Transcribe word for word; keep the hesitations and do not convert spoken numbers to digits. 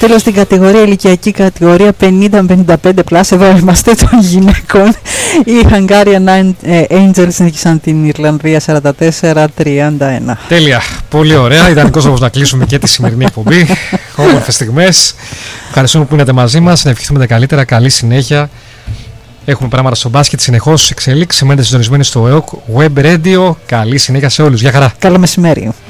τέλος στην κατηγορία, ηλικιακή κατηγορία πενήντα με πενήντα πέντε πλάς, εδώ είμαστε των γυναικών. Οι Hungarian Angels νίκησαν την Ιρλανδία σαράντα τέσσερα τριάντα ένα. Τέλεια, πολύ ωραία. Ιδανικός τρόπος να κλείσουμε και τη σημερινή εκπομπή. Όμορφες στιγμές. Ευχαριστούμε που μείνατε μαζί μας. Να ευχηθούμε τα καλύτερα. Καλή συνέχεια. Έχουμε πράγματα στο μπάσκετ συνεχώς εξελίξει. Μένετε συντονισμένοι στο ΕΟΚ Web Radio. Καλή συνέχεια σε όλους. Γεια χαρά. Καλό μεσημέρι.